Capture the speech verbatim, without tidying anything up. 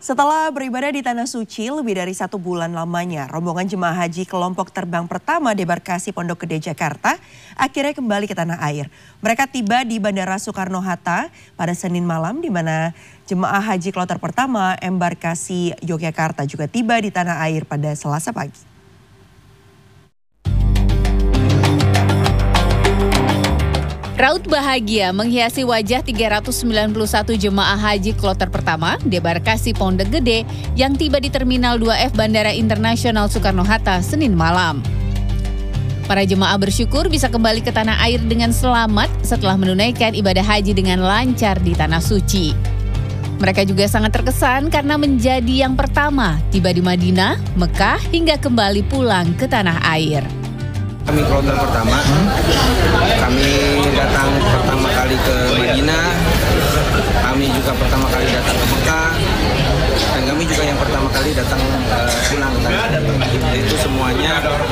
Setelah beribadah di Tanah Suci lebih dari satu bulan lamanya, rombongan jemaah haji kelompok terbang pertama debarkasi Pondok Gede Jakarta akhirnya kembali ke tanah air. Mereka tiba di Bandara Soekarno-Hatta pada Senin malam, di mana jemaah haji kloter pertama embarkasi Yogyakarta juga tiba di tanah air pada Selasa pagi. Raut bahagia menghiasi wajah tiga ratus sembilan puluh satu jemaah haji kloter pertama debarkasi Pondok Gede yang tiba di Terminal dua F Bandara Internasional Soekarno-Hatta Senin malam. Para jemaah bersyukur bisa kembali ke tanah air dengan selamat setelah menunaikan ibadah haji dengan lancar di Tanah Suci. Mereka juga sangat terkesan karena menjadi yang pertama tiba di Madinah, Mekah hingga kembali pulang ke tanah air. Kami kloter pertama, kami datang pertama kali ke Madinah, kami juga pertama kali datang ke Mekah, dan kami juga yang pertama kali datang uh, pulang ke tanah air. Itu semuanya